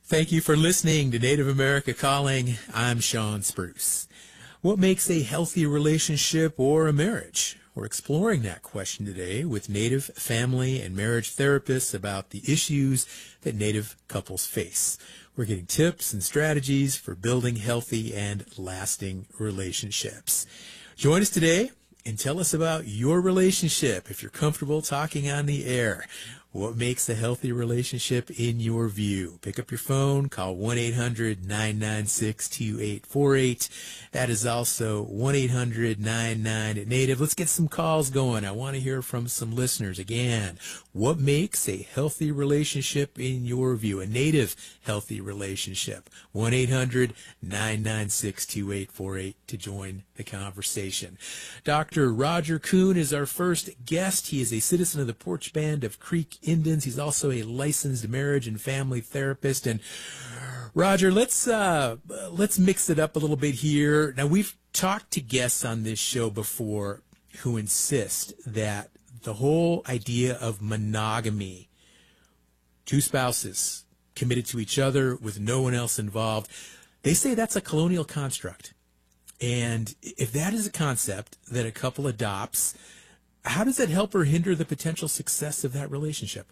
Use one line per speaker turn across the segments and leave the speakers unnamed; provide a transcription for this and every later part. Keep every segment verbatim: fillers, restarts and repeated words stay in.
Thank you for listening to Native America Calling. I'm Sean Spruce. What makes a healthy relationship or a marriage? We're exploring that question today with Native family and marriage therapists about the issues that Native couples face. We're getting tips and strategies for building healthy and lasting relationships. Join us today and tell us about your relationship if you're comfortable talking on the air. What makes a healthy relationship in your view? Pick up your phone, call one eight hundred nine nine six two eight four eight. That is also one eight hundred nine nine Native. Let's get some calls going. I want to hear from some listeners. Again, what makes a healthy relationship in your view? A Native healthy relationship. one eight hundred nine nine six two eight four eight to join the conversation. Doctor Roger Kuhn is our first guest. He is a citizen of the Porch Band of Creek Indians. He's also a licensed marriage and family therapist. And Roger, let's uh, let's mix it up a little bit here. Now, we've talked to guests on this show before who insist that the whole idea of monogamy, two spouses committed to each other with no one else involved, they say that's a colonial construct. And if that is a concept that a couple adopts, how does it help or hinder the potential success of that relationship?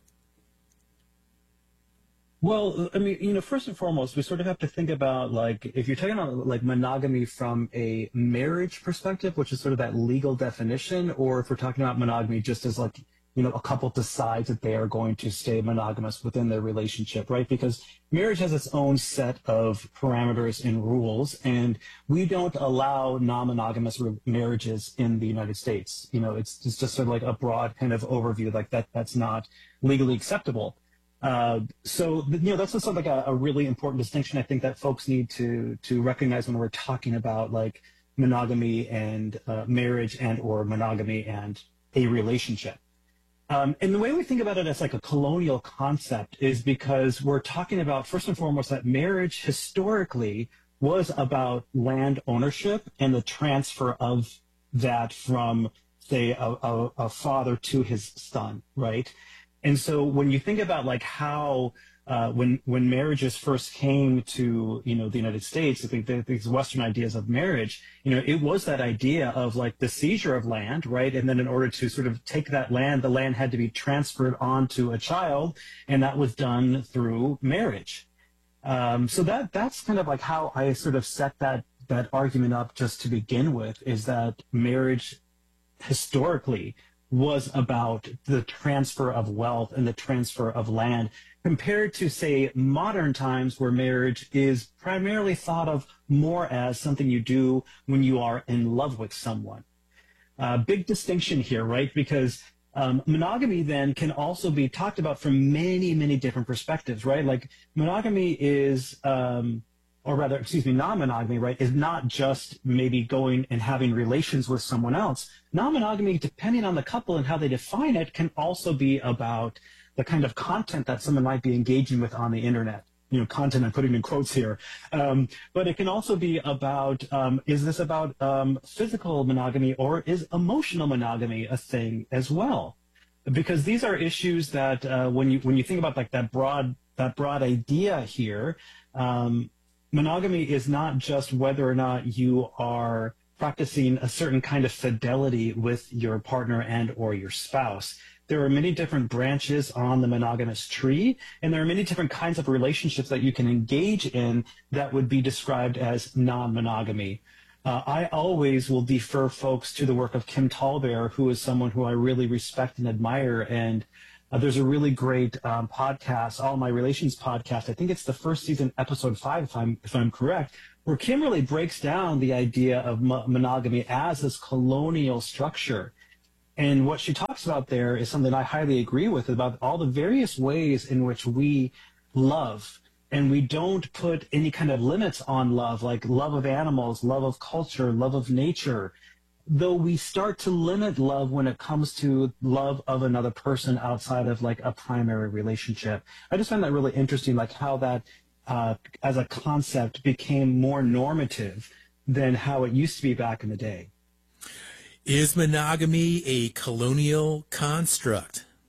Well, I mean, you know, first and foremost, we sort of have to think about, like, if you're talking about, like, monogamy from a marriage perspective, which is sort of that legal definition, or if we're talking about monogamy just as, like, you know, a couple decides that they are going to stay monogamous within their relationship, right? Because marriage has its own set of parameters and rules, and we don't allow non-monogamous re- marriages in the United States. You know, it's, it's just sort of like a broad kind of overview, like that that's not legally acceptable. Uh, so, you know, that's just sort of like a, a really important distinction I think that folks need to to recognize when we're talking about, like, monogamy and uh, marriage and or monogamy and a relationship. Um, and the way we think about it as like a colonial concept is because we're talking about, first and foremost, that marriage historically was about land ownership and the transfer of that from, say, a, a, a father to his son, right? And so when you think about, like, how uh, when when marriages first came to, you know, the United States, I think the, these Western ideas of marriage, you know, it was that idea of, like, the seizure of land, right? And then in order to sort of take that land, the land had to be transferred onto a child, and that was done through marriage. Um, so that that's kind of like how I sort of set that that argument up just to begin with, is that marriage historically was about the transfer of wealth and the transfer of land, compared to, say, modern times where marriage is primarily thought of more as something you do when you are in love with someone. Uh, big distinction here, right? Because um, monogamy then can also be talked about from many, many different perspectives, right? Like, monogamy is, um, or rather, excuse me, non-monogamy, right, is not just maybe going and having relations with someone else. Non-monogamy, depending on the couple and how they define it, can also be about the kind of content that someone might be engaging with on the internet. You know, content I'm putting in quotes here. Um, but it can also be about, um, is this about um, physical monogamy, or is emotional monogamy a thing as well? Because these are issues that uh, when you when you think about, like, that broad that broad idea here, um, monogamy is not just whether or not you are practicing a certain kind of fidelity with your partner and or your spouse. There are many different branches on the monogamous tree, and there are many different kinds of relationships that you can engage in that would be described as non-monogamy. Uh, I always will defer folks to the work of Kim Tallbear, who is someone who I really respect and admire, and Uh, there's a really great um, podcast, All My Relations podcast. I think it's the first season, episode five, if I'm if I'm correct, where Kim really breaks down the idea of mo- monogamy as this colonial structure. And what she talks about there is something I highly agree with, about all the various ways in which we love, and we don't put any kind of limits on love, like love of animals, love of culture, love of nature. Though we start to limit love when it comes to love of another person outside of, like, a primary relationship. I just find that really interesting, like how that uh, as a concept became more normative than how it used to be back in the day.
Is monogamy a colonial construct?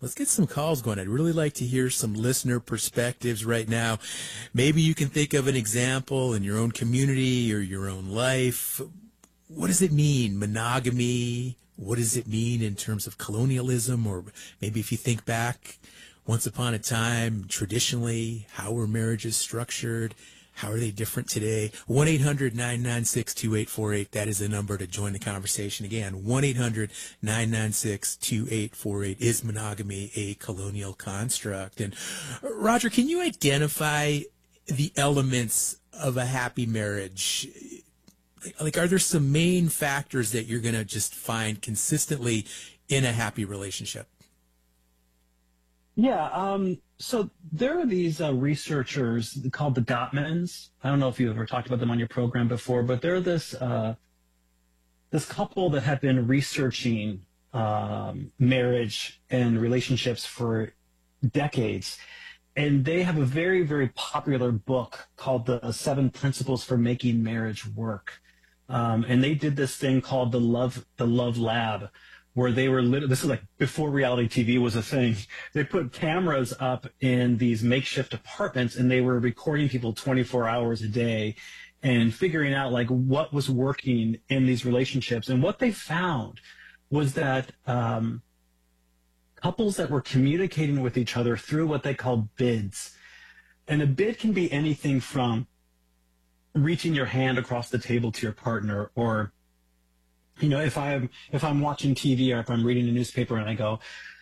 let's get some calls going. I'd really like to hear some listener perspectives right now. Maybe you can think of an example in your own community or your own life. What does it mean, monogamy? What does it mean in terms of colonialism? Or maybe if you think back, once upon a time, traditionally, how were marriages structured? How are they different today? one eight hundred nine nine six two eight four eight. That is the number to join the conversation. Again, one eight hundred nine nine six two eight four eight. Is monogamy a colonial construct? And Roger, can you identify the elements of a happy marriage? Like, are there some main factors that you're going to just find consistently in a happy relationship?
Yeah, um, so there are these uh, researchers called the Gottmans. I don't know if you've ever talked about them on your program before, but they're this uh, this couple that have been researching um, marriage and relationships for decades. And they have a very, very popular book called The Seven Principles for Making Marriage Work. Um, and they did this thing called the Love the Love Lab, where they were lit- this is like before reality T V was a thing. They put cameras up in these makeshift apartments, and they were recording people twenty-four hours a day and figuring out like what was working in these relationships. And what they found was that um, couples that were communicating with each other through what they called bids. And a bid can be anything from reaching your hand across the table to your partner, or you know, if I'm if I'm watching T V or if I'm reading a newspaper and I go,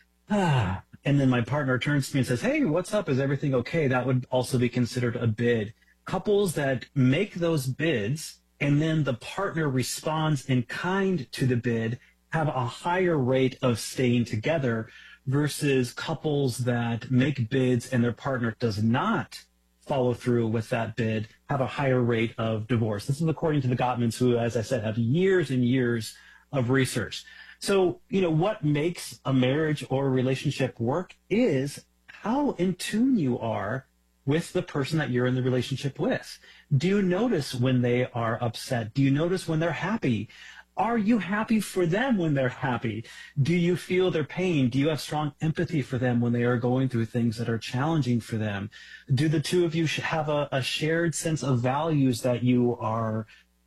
ah, and then my partner turns to me and says, "Hey, what's up? Is everything okay?" That would also be considered a bid. Couples that make those bids and then the partner responds in kind to the bid have a higher rate of staying together versus couples that make bids and their partner does not follow through with that bid have a higher rate of divorce. This is according to the Gottmans, who, as I said, have years and years of research. So, you know, what makes a marriage or a relationship work is how in tune you are with the person that you're in the relationship with. Do you notice when they are upset? Do you notice when they're happy? Are you happy for them when they're happy? Do you feel their pain? Do you have strong empathy for them when they are going through things that are challenging for them? Do the two of you have a, a shared sense of values that you are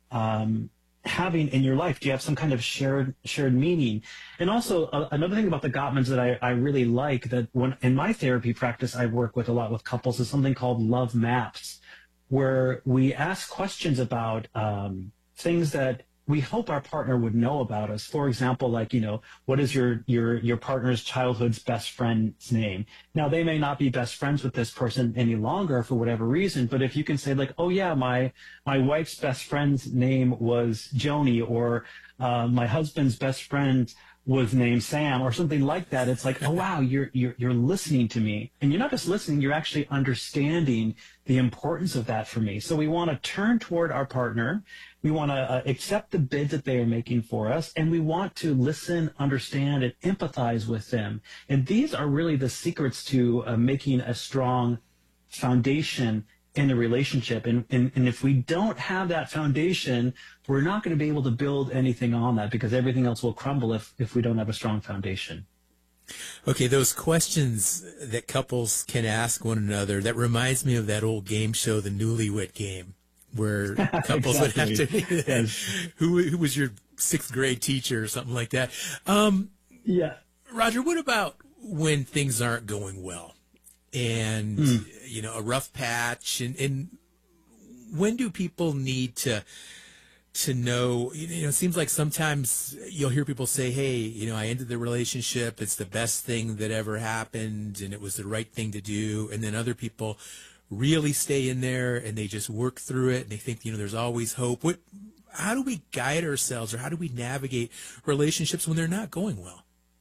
um, having in your life? Do you have some kind of shared shared meaning? And also uh, another thing about the Gottmans that I, I really like, that when in my therapy practice I work with a lot with couples, is something called love maps, where we ask questions about um, things that we hope our partner would know about us. For example, like, you know, what is your your your partner's childhood's best friend's name? Now, they may not be best friends with this person any longer for whatever reason, but if you can say like, oh yeah, my my wife's best friend's name was Joni, or uh, my husband's best friend was named Sam, or something like that, it's like, oh wow, you're you're you're listening to me. And you're not just listening, you're actually understanding the importance of that for me. So we want to turn toward our partner. We want to uh, accept the bids that they are making for us, and we want to listen, understand, and empathize with them. And these are really the secrets to uh, making a strong foundation in a relationship. And, and, and if we don't have that foundation, we're not going to be able to build anything on that, because everything else will crumble if, if we don't have a strong foundation.
Okay, those questions that couples can ask one another, that reminds me of that old game show, the Newlywed Game, where couples
Exactly.
would have to,
Yes.
who, who was your sixth grade teacher or something like that. Um,
Yeah.
Roger, what about when things aren't going well and, mm. you know, a rough patch, and, and when do people need to, to know, you know, it seems like sometimes you'll hear people say, hey, you know, I ended the relationship. It's the best thing that ever happened, and it was the right thing to do. And then other people really stay in there and they just work through it, and they think, you know, there's always hope. What, how do we guide ourselves, or how do we navigate relationships when they're not going well?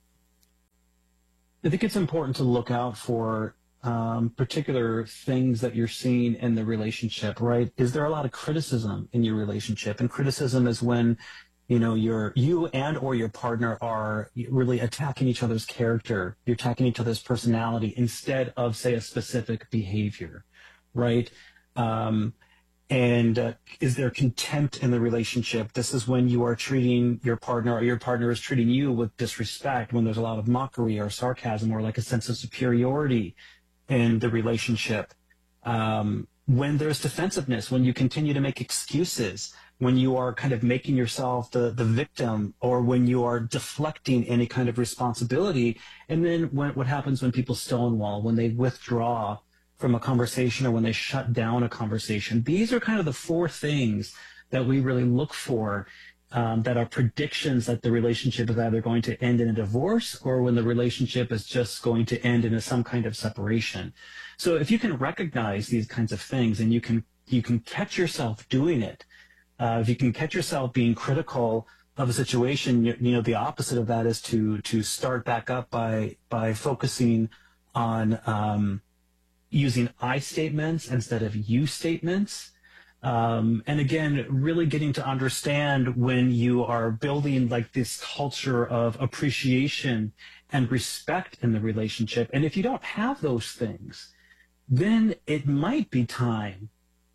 I think it's important to look out for um, particular things that you're seeing in the relationship, right? Is there a lot of criticism in your relationship? And criticism is when, you know, you're, you and or your partner are really attacking each other's character. You're attacking each other's personality instead of, say, a specific behavior, right? Um, And uh, is there contempt in the relationship? This is when you are treating your partner, or your partner is treating you with disrespect, when there's a lot of mockery or sarcasm or like a sense of superiority in the relationship. Um, when there's defensiveness, when you continue to make excuses, when you are kind of making yourself the, the victim, or when you are deflecting any kind of responsibility. And then when, what happens when people stonewall, when they withdraw from a conversation, or when they shut down a conversation. These are kind of the four things that we really look for, um, that are predictions that the relationship is either going to end in a divorce, or when the relationship is just going to end in a, some kind of separation. So if you can recognize these kinds of things, and you can you can catch yourself doing it, uh, if you can catch yourself being critical of a situation, you, you know, the opposite of that is to to start back up by by focusing on um, using I statements instead of you statements. Um, and again, really getting to understand when you are building like this culture of appreciation and respect in the relationship. And if you don't have those things, then it might be time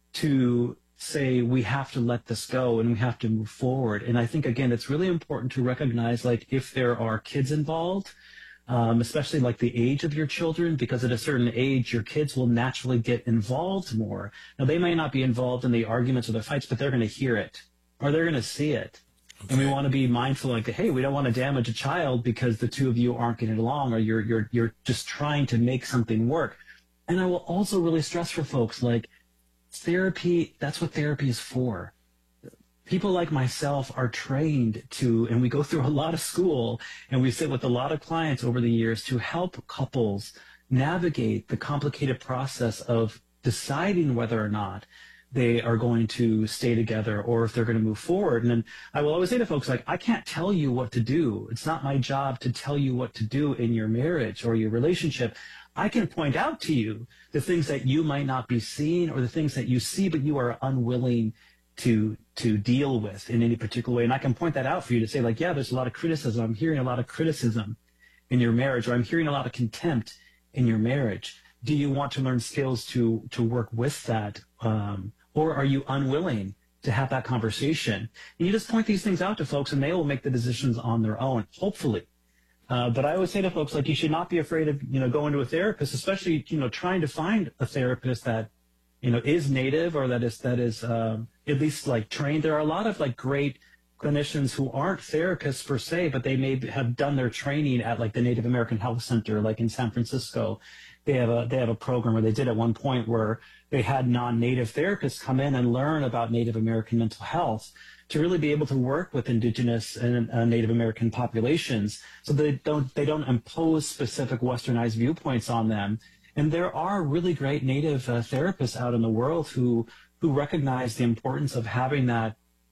to say we have to let this go and we have to move forward. And I think, again, it's really important to recognize, like, if there are kids involved, Um, especially like the age of your children, because at a certain age, your kids will naturally get involved more. Now, they may not be involved in the arguments or the fights, but they're going to hear it, or they're going to see it. Okay. And we want to be mindful, like, hey, we don't want to damage a child because the two of you aren't getting along, or you're you're you're just trying to make something work. And I will also really stress for folks, like, therapy, that's what therapy is for. People like myself are trained to, and we go through a lot of school, and we sit with a lot of clients over the years to help couples navigate the complicated process of deciding whether or not they are going to stay together, or if they're going to move forward. And then I will always say to folks, like, I can't tell you what to do. It's not my job to tell you what to do in your marriage or your relationship. I can point out to you the things that you might not be seeing, or the things that you see but you are unwilling to to deal with in any particular way. And I can point that out for you to say, like, yeah, there's a lot of criticism. I'm hearing a lot of criticism in your marriage, or I'm hearing a lot of contempt in your marriage. Do you want to learn skills to to work with that? Um, or are you unwilling to have that conversation? And you just point these things out to folks, and they will make the decisions on their own, hopefully. Uh, but I always say to folks, like, you should not be afraid of, you know, going to a therapist, especially, you know, trying to find a therapist that, you know, is native, or that is, that is um, at least like trained. There are a lot of like great clinicians who aren't therapists per se, but they may have done their training at like the Native American Health Center, like in San Francisco. They have a, they have a program, where they did at one point, where they had non-native therapists come in and learn about Native American mental health to really be able to work with indigenous and uh, Native American populations, so they don't, they don't impose specific westernized viewpoints on them. And there are really great Native uh, therapists out in the world who who recognize the importance of having that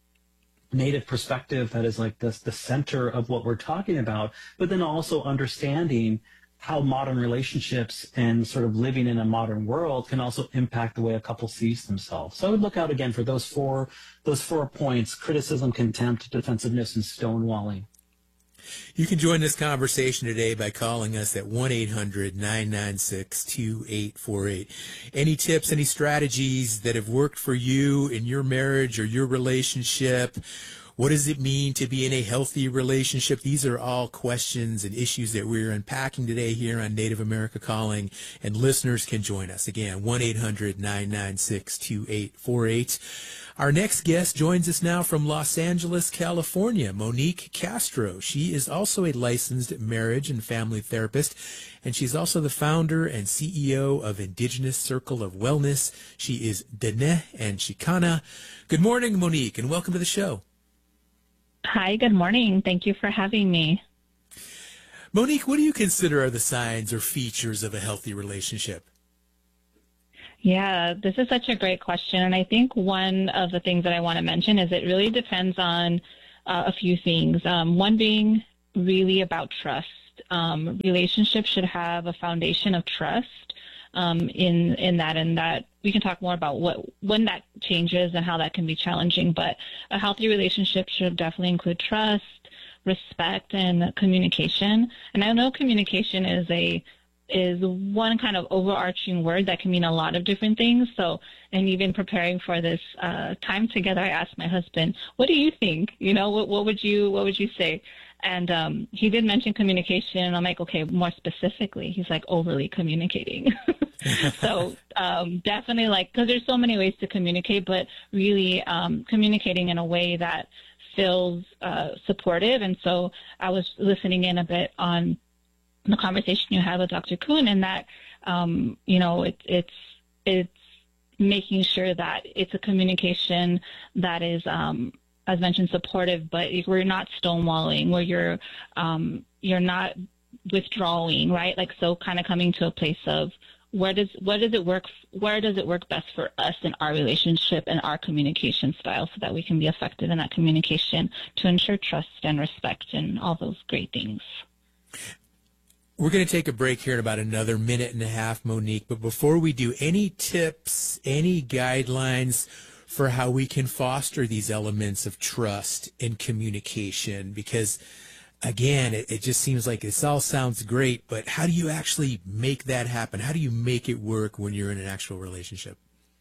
Native perspective that is like this, the center of what we're talking about, but then also understanding how modern relationships and sort of living in a modern world can also impact the way a couple sees themselves. So I would look out again for those four those four points: criticism, contempt, defensiveness, and stonewalling.
You can join this conversation today by calling us at one eight hundred nine nine six two eight four eight. Any tips, any strategies that have worked for you in your marriage or your relationship? What does it mean to be in a healthy relationship? These are all questions and issues that we're unpacking today here on Native America Calling, and listeners can join us. Again, one eight hundred nine nine six two eight four eight. Our next guest joins us now from Los Angeles, California, Monique Castro. She is also a licensed marriage and family therapist, and she's also the founder and C E O of Indigenous Circle of Wellness. She is Dene and Chicana. Good morning, Monique, and welcome to the show.
Hi, good morning. Thank you for having me.
Monique, what do you consider are the signs or features of a healthy relationship?
Yeah, this is such a great question. And I think one of the things that I want to mention is it really depends on uh, a few things. Um, one being really about trust. Um, relationships should have a foundation of trust um, in in that, and that we can talk more about what when that changes and how that can be challenging. But a healthy relationship should definitely include trust, respect, and communication. And I know communication is a is one kind of overarching word that can mean a lot of different things. So, and even preparing for this uh, time together, I asked my husband, "What do you think? You know, what, what would you what would you say?" And um, he did mention communication. And I'm like, okay, more specifically, he's like overly communicating. So um, definitely, like, because there's so many ways to communicate, but really um, communicating in a way that feels uh, supportive. And so I was listening in a bit on the conversation you had with Doctor Kuhn, and that um, you know it, it's it's making sure that it's a communication that is, um, as mentioned, supportive, but we're not stonewalling, where you're um, you're not withdrawing, right? Like, so kind of coming to a place of where does where does it work where does it work best for us in our relationship and our communication style, so that we can be effective in that communication to ensure trust and respect and all those great things.
We're going to take a break here in about another minute and a half, Monique. But before we do, any tips, any guidelines for how we can foster these elements of trust and communication? Because, again, it, it just seems like this all sounds great, but how do you actually make that happen? How do you make it work when you're in an actual relationship?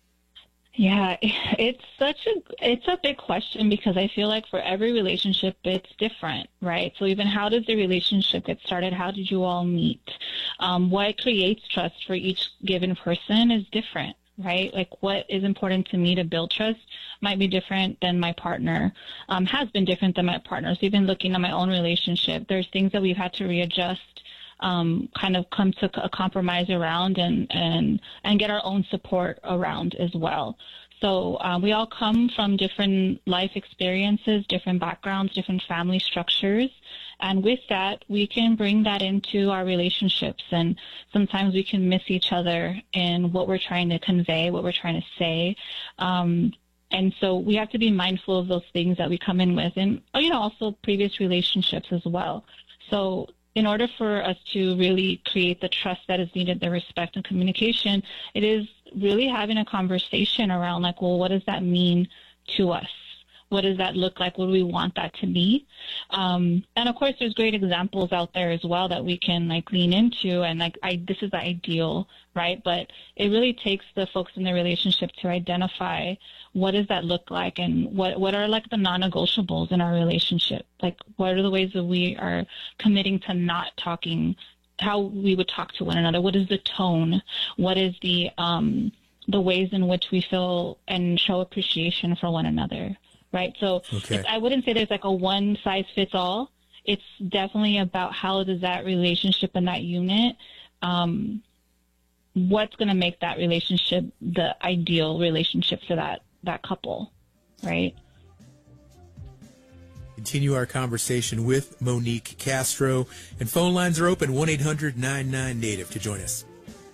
Yeah, it's such a, it's a big question, because I feel like for every relationship, it's different, right? So even how does the relationship get started? How did you all meet? Um, what creates trust for each given person is different, right? Like, what is important to me to build trust might be different than my partner, um, has been different than my partner. So even looking at my own relationship, there's things that we've had to readjust, um, kind of come to a compromise around, and, and, and get our own support around as well. So uh, we all come from different life experiences, different backgrounds, different family structures. And with that, we can bring that into our relationships. And sometimes we can miss each other in what we're trying to convey, what we're trying to say. Um, and so we have to be mindful of those things that we come in with, and, you know, also previous relationships as well. So in order for us to really create the trust that is needed, the respect and communication, it is really having a conversation around, like, well, what does that mean to us? What does that look like? What do we want that to be? Um, and of course, there's great examples out there as well that we can, like, lean into, and like, I, this is the ideal, right? But it really takes the folks in the relationship to identify what does that look like, and what, what are, like, the non-negotiables in our relationship? Like, what are the ways that we are committing to not talking, how we would talk to one another? What is the tone? What is the, um, the ways in which we feel and show appreciation for one another? Right. So
okay.
it's, I wouldn't say there's like a one size fits all. It's definitely about how does that relationship and that unit, um, what's going to make that relationship the ideal relationship for that, that couple. Right.
Continue our conversation with Monique Castro, and phone lines are open, one eight hundred nine nine native to join us.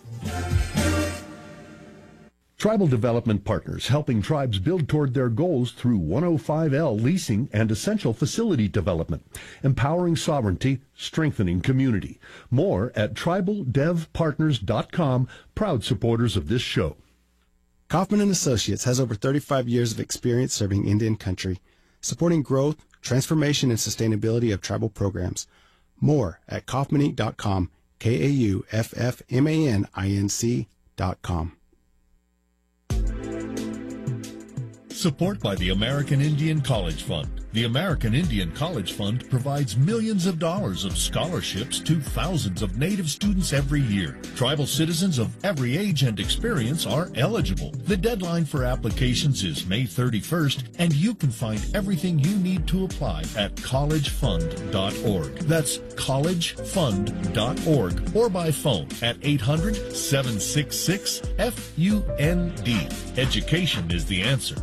Tribal Development Partners, helping tribes build toward their goals through one oh five L leasing and essential facility development, empowering sovereignty, strengthening community. More at tribal dev partners dot com, proud supporters of this show.
Kaufman and Associates has over thirty-five years of experience serving Indian country, supporting growth, transformation, and sustainability of tribal programs. More at kaufman inc dot com, K A U F F M A N I N C dot com.
Support by the American Indian College Fund. The American Indian College Fund provides millions of dollars of scholarships to thousands of Native students every year. Tribal citizens of every age and experience are eligible. The deadline for applications is May thirty-first, and you can find everything you need to apply at college fund dot org. That's college fund dot org, or by phone at eight hundred, seven six six, F U N D. Education is the answer.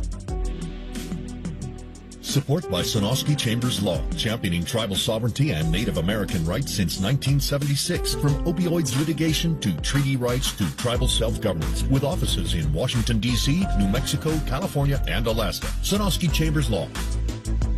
Support by Sonosky Chambers Law, championing tribal sovereignty and Native American rights since nineteen seventy-six. From opioids litigation to treaty rights to tribal self-governance, with offices in Washington, D C, New Mexico, California, and Alaska. Sonosky Chambers Law,